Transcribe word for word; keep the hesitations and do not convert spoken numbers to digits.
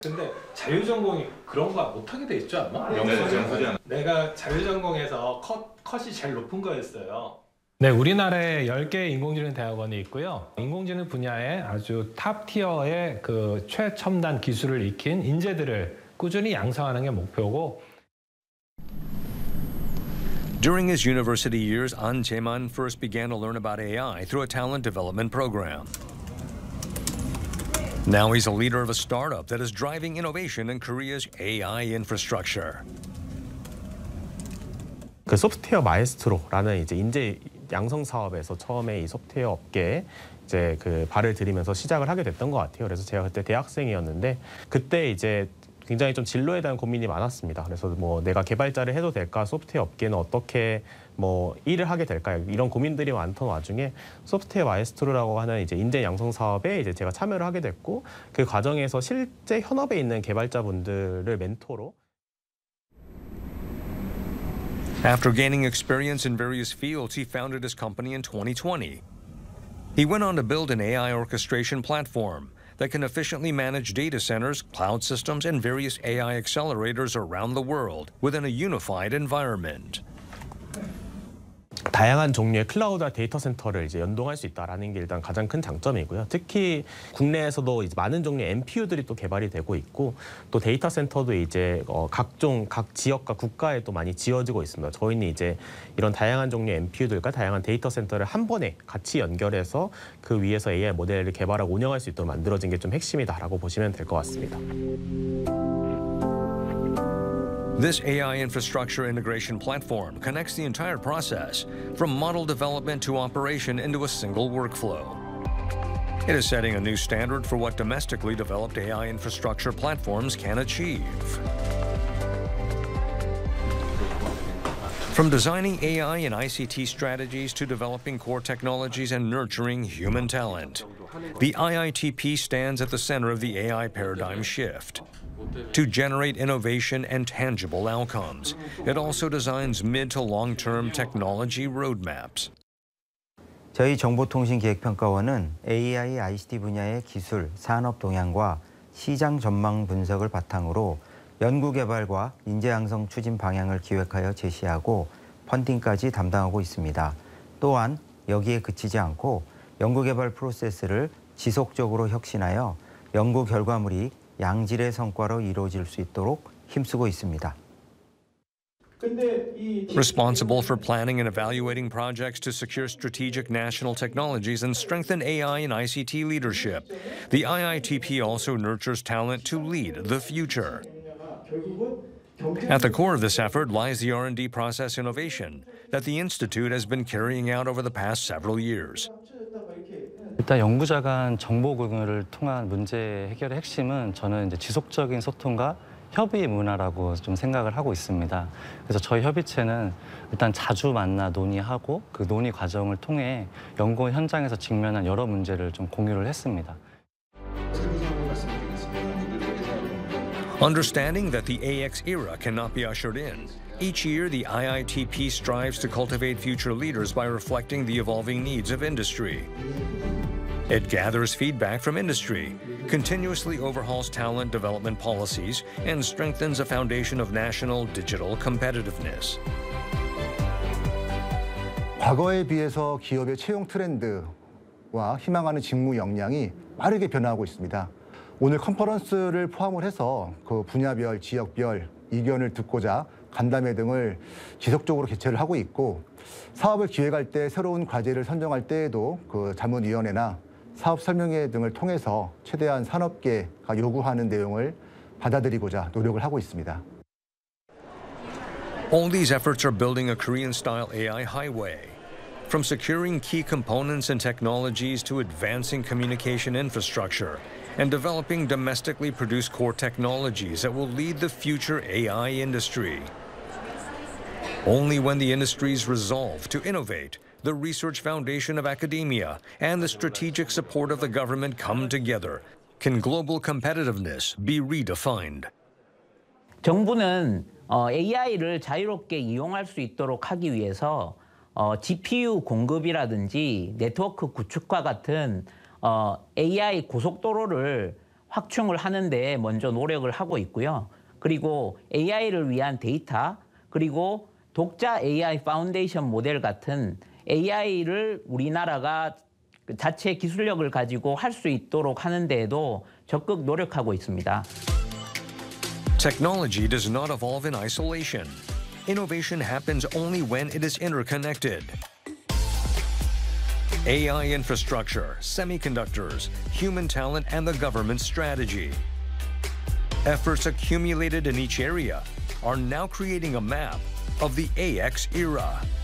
근데 자유전공이 그런 거 못하게 돼 있지 않나? 영수증. 내가 자유전공에서 컷, 컷이 제일 높은 거였어요. 네, 우리나라에 열 개의 인공지능 대학원이 있고요. 인공지능 분야에 아주 탑 티어의 그 최첨단 기술을 익힌 인재들을 꾸준히 양성하는 게 목표고. During his university years, An Jae-man first began to learn about A I through a talent development program. Now he's a leader of a startup that is driving innovation in Korea's A I infrastructure. 그 소프트웨어 마에스트로라는 이제 인재 양성 사업에서 처음에 이 소프트웨어 업계에 이제 그 발을 들이면서 시작을 하게 됐던 것 같아요. 그래서 제가 그때 대학생이었는데 그때 이제 굉장히 좀 진로에 대한 고민이 많았습니다. 그래서 뭐 내가 개발자를 해도 될까, 소프트웨어 업계는 어떻게 뭐 일을 하게 될까, 이런 고민들이 많던 와중에 소프트웨어 마에스트로라고 하는 이제 인재 양성 사업에 이제 제가 참여를 하게 됐고, 그 과정에서 실제 현업에 있는 개발자분들을 멘토로. After gaining experience in various fields, he founded his company in twenty twenty. He went on to build an A I orchestration platform that can efficiently manage data centers, cloud systems, and various A I accelerators around the world within a unified environment. 다양한 종류의 클라우드와 데이터 센터를 이제 연동할 수 있다라는 게 일단 가장 큰 장점이고요. 특히 국내에서도 이제 많은 종류의 엠피유들이 또 개발이 되고 있고, 또 데이터 센터도 이제 어 각종 각 지역과 국가에 또 많이 지어지고 있습니다. 저희는 이제 이런 다양한 종류의 엠피유들과 다양한 데이터 센터를 한 번에 같이 연결해서 그 위에서 에이아이 모델을 개발하고 운영할 수 있도록 만들어진 게 좀 핵심이다라고 보시면 될 것 같습니다. This A I infrastructure integration platform connects the entire process, from model development to operation, into a single workflow. It is setting a new standard for what domestically developed A I infrastructure platforms can achieve. From designing A I and I C T strategies to developing core technologies and nurturing human talent, the I I T P stands at the center of the A I paradigm shift. To generate innovation and tangible outcomes, it also designs mid to long-term technology roadmaps. 저희 정보통신기획평가원은 에이아이, 아이씨티 분야의 기술, 산업 동향과 시장 전망 분석을 바탕으로 연구개발과 인재 양성 추진 방향을 기획하여 제시하고 펀딩까지 담당하고 있습니다. 또한 여기에 그치지 않고 연구개발 프로세스를 지속적으로 혁신하여 연구 결과물이 양질의 성과로 이루어질 수 있도록 힘쓰고 있습니다. Responsible for planning and evaluating projects to secure strategic national technologies and strengthen A I and I C T leadership, the I I T P also nurtures talent to lead the future. At the core of this effort lies the R and D process innovation that the Institute has been carrying out over the past several years. 일단 연구자 간 정보 공유를 통한 문제 해결의 핵심은 저는 이제 지속적인 소통과 협의 문화라고 좀 생각을 하고 있습니다. 그래서 저희 협의체는 일단 자주 만나 논의하고 그 논의 과정을 통해 연구 현장에서 직면한 여러 문제를 좀 공유를 했습니다. Understanding that the A X era cannot be ushered in, each year the I I T P strives to cultivate future leaders by reflecting the evolving needs of industry. It gathers feedback from industry, continuously overhauls talent development policies, and strengthens a foundation of national digital competitiveness. 과거에 비해서 기업의 채용 트렌드와 희망하는 직무 역량이 빠르게 변화하고 있습니다. 오늘 컨퍼런스를 포함을 해서 그 분야별, 지역별 의견을 듣고자 간담회 등을 지속적으로 개최를 하고 있고, 사업을 기획할 때 새로운 과제를 선정할 때에도 그 자문위원회나 사업 설명회 등을 통해서 최대한 산업계가 요구하는 내용을 받아들이고자 노력을 하고 있습니다. All these efforts are building a Korean-style A I highway. From securing key components and technologies to advancing communication infrastructure and developing domestically produced core technologies that will lead the future A I industry. Only when the industry's resolve to innovate, the research foundation of academia, and the strategic support of the government come together, can global competitiveness be redefined. 정부는 어, 에이아이를 자유롭게 이용할 수 있도록 하기 위해서 어, 지피유 공급이라든지 네트워크 구축과 같은 어, 에이아이 고속도로를 확충을 하는데 먼저 노력을 하고 있고요. 그리고 에이아이를 위한 데이터, 그리고 독자 에이아이 파운데이션 모델 같은 에이아이를 우리나라가 자체 기술력을 가지고 할 수 있도록 하는 데에도 적극 노력하고 있습니다. Technology does not evolve in isolation. Innovation happens only when it is interconnected. A I infrastructure, semiconductors, human talent, and the government strategy. Efforts accumulated in each area are now creating a map of the A X era.